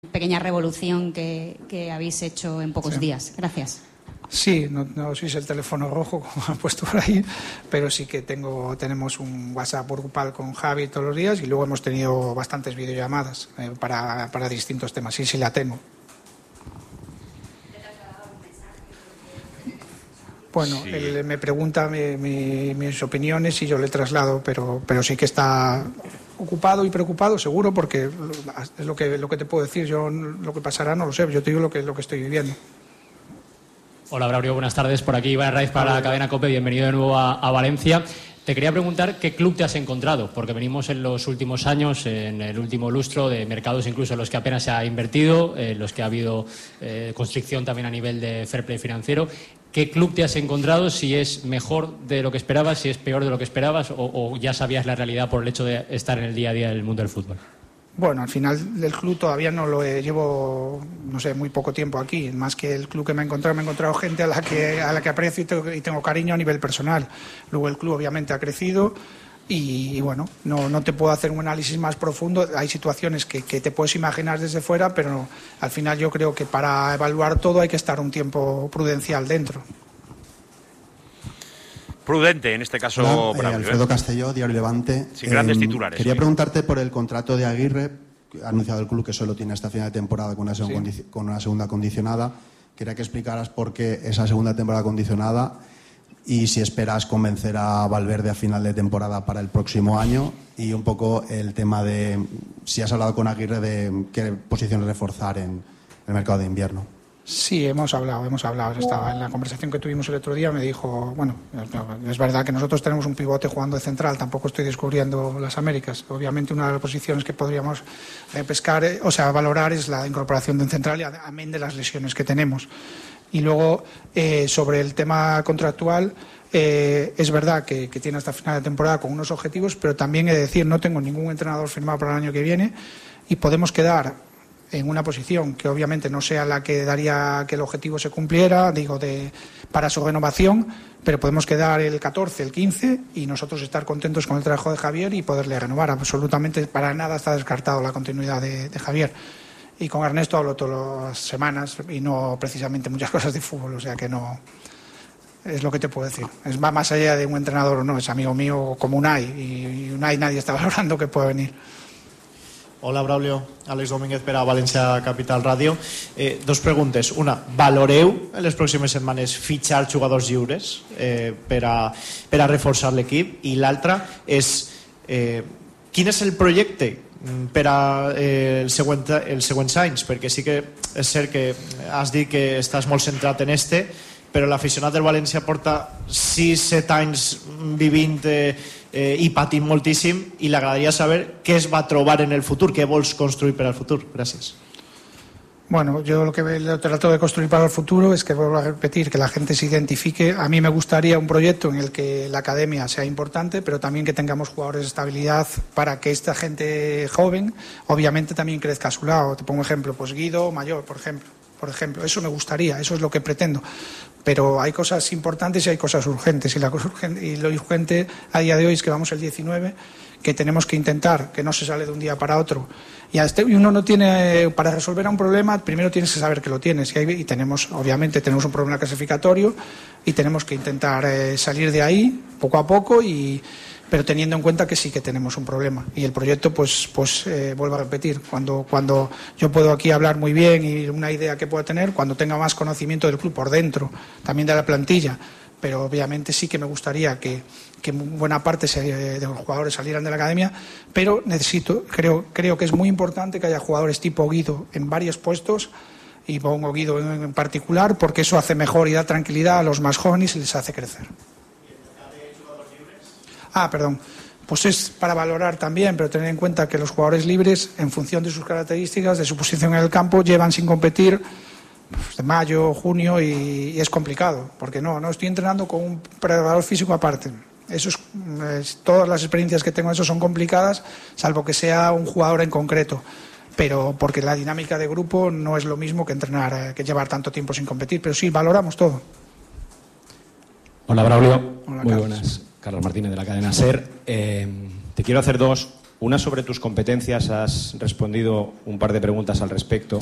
pequeña revolución que habéis hecho en pocos días. Gracias. Sí, no sois el teléfono rojo, como han puesto por ahí, pero sí que tenemos un WhatsApp grupal con Javi todos los días y luego hemos tenido bastantes videollamadas para distintos temas. Sí, la tengo. Bueno, sí. Él me pregunta mis opiniones y yo le traslado, pero sí que está ocupado y preocupado, seguro, porque es lo que te puedo decir. Yo lo que pasará no lo sé, yo te digo lo que estoy viviendo. Hola, Braulio, buenas tardes. Por aquí Iván Arraiz para la cadena COPE. Bienvenido de nuevo a Valencia. Te quería preguntar qué club te has encontrado, porque venimos en los últimos años, en el último lustro, de mercados incluso en los que apenas se ha invertido, en los que ha habido constricción también a nivel de fair play financiero. ¿Qué club te has encontrado? Si es mejor de lo que esperabas, si es peor de lo que esperabas, o ya sabías la realidad por el hecho de estar en el día a día del mundo del fútbol. Bueno, al final del club todavía no lo llevo, no sé, muy poco tiempo aquí. Más que el club que me he encontrado gente a la que aprecio y tengo cariño a nivel personal. Luego el club obviamente ha crecido y bueno, no te puedo hacer un análisis más profundo. Hay situaciones que te puedes imaginar desde fuera, pero al final yo creo que para evaluar todo hay que estar un tiempo prudencial dentro. Prudente, en este caso. Hola, Alfredo Castelló, Diario Levante. Sin grandes titulares. Quería preguntarte por el contrato de Aguirre. Ha anunciado el club que solo tiene hasta final de temporada con una segunda condicionada. Quería que explicaras por qué esa segunda temporada condicionada y si esperas convencer a Valverde a final de temporada para el próximo año, y un poco el tema de si has hablado con Aguirre de qué posiciones reforzar en el mercado de invierno. Sí, hemos hablado. Estaba en la conversación que tuvimos el otro día, me dijo, bueno, es verdad que nosotros tenemos un pivote jugando de central, tampoco estoy descubriendo las Américas. Obviamente una de las posiciones que podríamos valorar es la incorporación de un central, y amén de las lesiones que tenemos. Y luego, sobre el tema contractual, es verdad que tiene hasta final de temporada con unos objetivos, pero también he de decir, no tengo ningún entrenador firmado para el año que viene y podemos quedar en una posición que obviamente no sea la que daría que el objetivo se cumpliera, para su renovación, pero podemos quedar el 14, el 15 y nosotros estar contentos con el trabajo de Javier y poderle renovar. Absolutamente para nada está descartado la continuidad de Javier. Y con Ernesto hablo todas las semanas y no precisamente muchas cosas de fútbol, o sea que no es lo que te puedo decir. Va más allá de un entrenador o no, es amigo mío como Unai, y Unai nadie está valorando que puede venir. Hola, Braulio. Àlex Domínguez per a València Capital Ràdio. Dos preguntes. Una, valoreu en les pròximes setmanes fitxar jugadors lliures per a reforçar l'equip? I l'altra és, quin és el projecte per a els següents anys? Perquè sí que és cert que has dit que estàs molt centrat en però l'aficionat del València porta 6-7 anys vivint i patint moltíssim, i li agradaria saber què es va trobar en el futur, què vols construir per al futur. Gràcies. Bueno, yo lo que trato de construir para el futuro es que, vuelvo a repetir, que la gente se identifique. A mí me gustaría un proyecto en el que la academia sea importante, pero también que tengamos jugadores de estabilidad para que esta gente joven, obviamente, también crezca a su lado. Te pongo un ejemplo, pues Guido Mayor, por ejemplo, eso me gustaría, eso es lo que pretendo. Pero hay cosas importantes y hay cosas urgentes, y lo urgente a día de hoy es que vamos el 19, que tenemos que intentar, que no se sale de un día para otro. Y uno no tiene, para resolver un problema, primero tienes que saber que lo tienes. Y obviamente tenemos un problema clasificatorio y tenemos que intentar salir de ahí poco a poco, pero teniendo en cuenta que sí que tenemos un problema. Y el proyecto, pues vuelvo a repetir, cuando yo puedo aquí hablar muy bien y una idea que pueda tener, cuando tenga más conocimiento del club por dentro, también de la plantilla, pero obviamente sí que me gustaría que buena parte de los jugadores salieran de la academia, pero creo que es muy importante que haya jugadores tipo Guido en varios puestos, y pongo Guido en particular, porque eso hace mejor y da tranquilidad a los más jóvenes y les hace crecer. Perdón. Pues es para valorar también, pero tener en cuenta que los jugadores libres, en función de sus características, de su posición en el campo, llevan sin competir de mayo, junio, y es complicado, porque no estoy entrenando con un preparador físico aparte. Todas las experiencias que tengo en eso son complicadas, salvo que sea un jugador en concreto, pero porque la dinámica de grupo no es lo mismo que entrenar, que llevar tanto tiempo sin competir, pero sí, valoramos todo. Hola, Braulio. Hola, muy buenas. Carlos Martínez, de la cadena SER. Te quiero hacer dos Una sobre tus competencias, has respondido un par de preguntas al respecto.